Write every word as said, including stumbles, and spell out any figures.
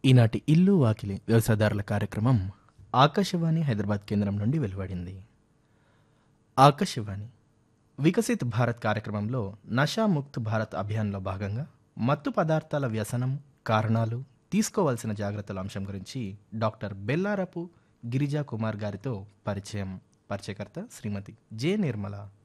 ఈనాటి ఇల్లు వాకిలి వ్యవసాయదారుల కార్యక్రమం ఆకాశవాణి హైదరాబాద్ కేంద్రం నుండి వెలువడింది. ఆకాశవాణి వికసిత్ భారత్ కార్యక్రమంలో నషాముక్త్ భారత్ అభియాన్లో భాగంగా మత్తు పదార్థాల వ్యసనం, కారణాలు, తీసుకోవాల్సిన జాగ్రత్తల అంశం గురించి డాక్టర్ బెల్లారపు గిరిజా కుమార్ గారితో పరిచయం. పరిచయకర్త శ్రీమతి జె నిర్మల.